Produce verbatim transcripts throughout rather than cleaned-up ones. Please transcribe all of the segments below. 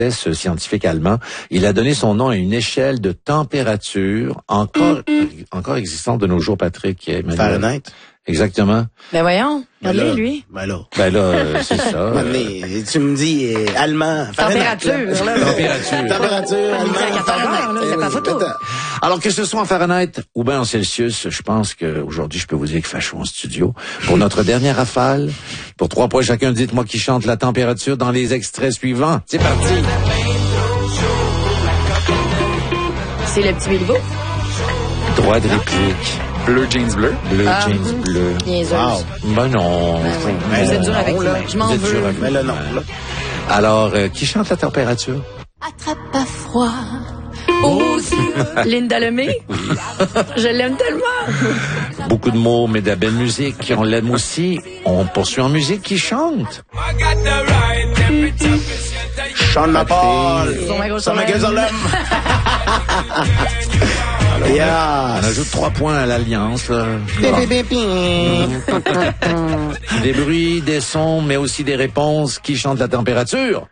scientifique allemand. Il a donné son nom à une échelle de température encore mm-hmm. encore existante de nos jours, Patrick. Emmanuel. Fahrenheit. Exactement. Ben voyons, regardez lui. Ben là. Ben là, c'est ça. Mais, tu me dis euh, allemand. Température, là. là. Température. Température, allemand. Fahrenheit. C'est pas photo. Alors que ce soit en Fahrenheit ou bien en Celsius, je pense qu'aujourd'hui, je peux vous dire qu'il fait chaud en studio. Pour notre dernière rafale, pour trois points chacun, dites-moi qui chante la température dans les extraits suivants. C'est parti. C'est le petit Bilbo. Droit de réplique. Bleu jeans bleu. Bleu Ah, jeans bleu. Niaiseuse. Wow. Ben non. Ben oui. Ben Vous êtes non. dur avec Là, moi. Je m'en vous êtes veux. dur avec Mais là, non. Là. Alors, euh, qui chante la température? Attrape pas froid. Oh, Linda Lemay. Oui. Je l'aime tellement. Beaucoup de mots, mais de la belle musique. On l'aime aussi. On poursuit en musique. Qui chante? Sean Paul. Son Jérusalem. Yeah. On ajoute trois points à l'alliance. là. Des bruits, des sons, mais aussi des réponses. Qui chante la température?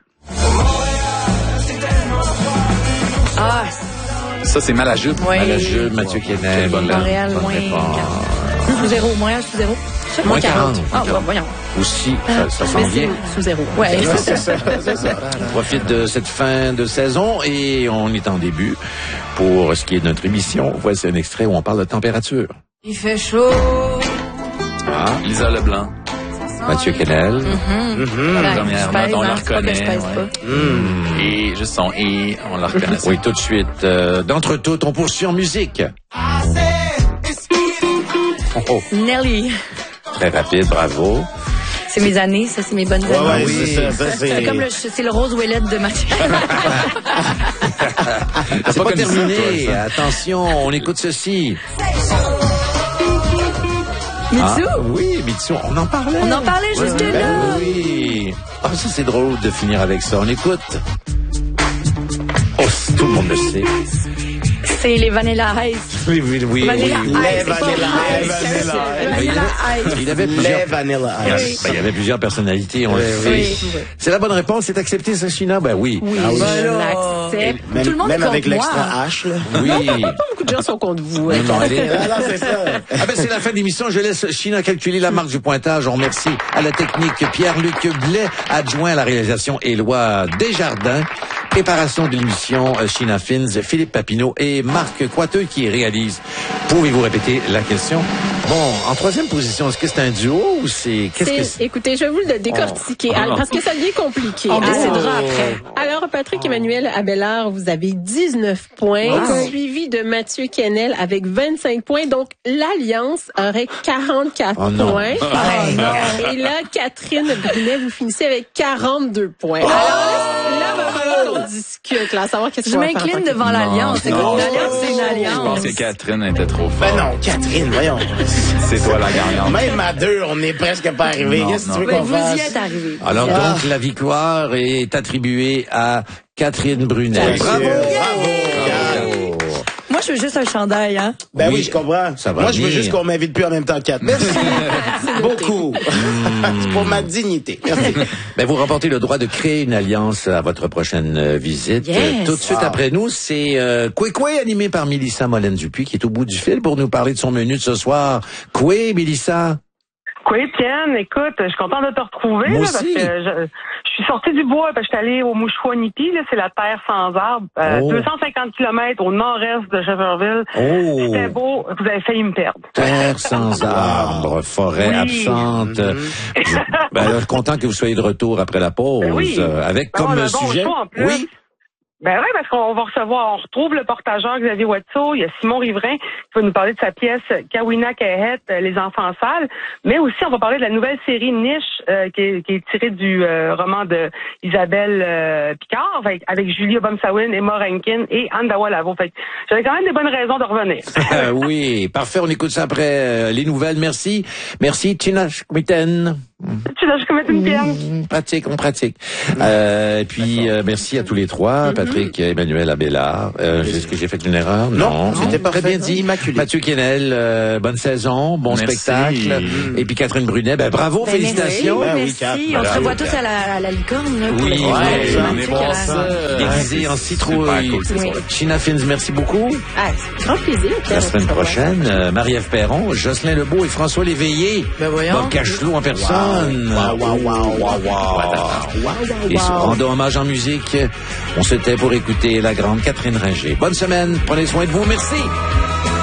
Ah, Ça, c'est Malajube. oui. À la jeu, Mathieu Kennel. Bonne Montréal, bonne moins réponse. quarante. Sous zéro. Montréal, sous zéro. Moins quarante. Ah, bon, voyons. Aussi, ça, ça s'en Mais vient. c'est sous zéro. Ouais, c'est ça. On profite de cette fin de saison et on est en début. Pour ce qui est de notre émission, voici un extrait où on parle de température. Il fait chaud. Ah, Lisa Leblanc. Mathieu Kennel. Mm-hmm. Voilà, Premièrement, je pèse, on la hein, c'est pas que je reconnaît, pèse ouais. pas. Mmh. Et juste son et, on la reconnaît. Oui, tout de suite. Euh, D'entre toutes, on poursuit en musique. Oh, oh. Nelly. Très rapide, bravo. C'est mes années, ça, c'est mes bonnes Ouais, années. ouais, oui. c'est ça. ça C'est c'est comme le, c'est le rose ouellette de Mathieu. C'est pas, pas connu ça, terminé. toi, ça. Attention, on écoute ceci. Mitsu. Ah, oui, Mitsu, on en parlait. On en parlait jusque Ben là. oui. Ah, ça, c'est drôle de finir avec ça. On écoute. Oh, tout le monde le sait. C'est les Vanilla Ice. Oui, oui, oui. Vanilla oui. Ice. Les c'est pas Vanilla Ice, Ice. c'est Vanilla Vanilla Ice. Il avait Les plusieurs... Vanilla Ben, Ice. il y avait plusieurs personnalités, on le Oui, sait. oui. C'est la bonne réponse, c'est accepté, ça, China? Ben oui. Oui, Ah oui. je l'accepte. Même, Tout le monde même est avec contre l'extra moi. H, là. Oui. Beaucoup de gens sont contre vous. Non, non, elle est- Ah, non, c'est ça. Ah ben c'est la fin de l'émission. Je laisse China calculer la marque du pointage. On remercie à la technique Pierre-Luc Blais, adjoint à la réalisation Éloi Desjardins. Préparation de l'émission euh, China Fins, Philippe Papineau et Marc Coiteux qui réalise. Pouvez-vous répéter la question? Bon, en troisième position, est-ce que c'est un duo ou c'est... Qu'est-ce que C'est- c'est? Écoutez, je vais vous le décortiquer, Oh. alors, parce que ça devient compliqué. On Alors- décidera après. Alors, Patrick Emmanuel Abelard, vous avez dix-neuf points, Wow. suivi de Mathieu Kennel avec vingt-cinq points. Donc, l'Alliance aurait quarante-quatre Oh non. points. Ah non. Et là, Catherine Brunet, vous finissez avec quarante-deux points. Alors, là, là, va falloir qu'on discute, là, à savoir qu'est-ce Je qu'on va faire en m'incline tant que- devant l'alliance. Écoute, non. l'alliance, c'est une Je alliance. pense que Catherine était trop Ben forte. non, Catherine, voyons. C'est toi la gagnante. Même à deux, on n'est presque pas arrivé. Non, Qu'est-ce que tu non. veux Mais qu'on vous y fasse? êtes arrivé. Alors Ah. donc, la victoire est attribuée à Catherine Brunet. Bien sûr. Bravo! Bravo. Bravo! Moi, je veux juste un chandail, hein. Ben oui, Oui, je comprends. ça va Moi, je veux venir. juste qu'on m'invite plus en même temps que quatre. Merci. Beaucoup. C'est pour ma dignité. Merci. Ben, vous remportez le droit de créer une alliance à votre prochaine euh, visite. Yes. Euh, Tout de suite Wow. après nous, c'est euh, Koué Koué animé par Mélissa Molène-Dupuis qui est au bout du fil pour nous parler de son menu de ce soir. Koué, Mélissa? Oui, Pienne, écoute, je suis contente de te retrouver, Moi là, parce aussi. que je, je suis sortie du bois, parce que je suis allée au Mouchouanipi, là, c'est la terre sans arbres, euh, Oh. deux cent cinquante kilomètres au nord-est de Jefferville. Oh! C'était beau, vous avez failli me perdre. Terre sans arbres, forêt Oui. absente. Je- ben, alors, content que vous soyez de retour après la pause. Ben oui. euh, avec Ben, comme on a un bon sujet. show, en plus. Oui. Ben oui, parce qu'on va recevoir, on retrouve le portageur Xavier Watteau, il y a Simon Riverain qui va nous parler de sa pièce Kawina Kahet, euh, Les enfants sales, mais aussi on va parler de la nouvelle série Niche euh, qui, est, qui est tirée du euh, roman de Isabelle euh, Picard avec, avec Julie Obomsawin, Emma Rankin et Anne Dawa-Lavo. Fait que j'avais quand même des bonnes raisons de revenir. Euh, oui, parfait. On écoute ça après euh, les nouvelles. Merci. Merci, Tina Schmitten. Tu lâches comme une pienne. On pratique, on pratique. Euh, et puis, euh, merci à tous les trois. Patrick, Emmanuel Abélard. Euh, Est-ce que j'ai fait une erreur? Non, c'était Très parfait, bien dit. immaculé. Mathieu Quesnel, euh, bonne saison, bon Merci. spectacle. Et puis Catherine Brunet, ben bravo, Ben, félicitations. Merci, Ben oui, merci. Kat, On se bravo, revoit tous Kat. à la, à la licorne. Là, pour Oui, les ouais, fêtes j'en ai thématiques, voir à la- ça. Déguisé en citrouille. Super cool, c'est Oui. ça. China Fins, merci beaucoup. Ah, c'est grand plaisir. La semaine prochaine, euh, Marie-Ève Perron, Jocelyn Lebeau et François Léveillé. Ben voyons. Bob Cachelot en personne. Wow, wow, wow, wow, wow. Wow, wow, Et wow. rendons hommage en musique. On s'était pour écouter la grande Catherine Ringer. Bonne semaine. Prenez soin de vous. Merci.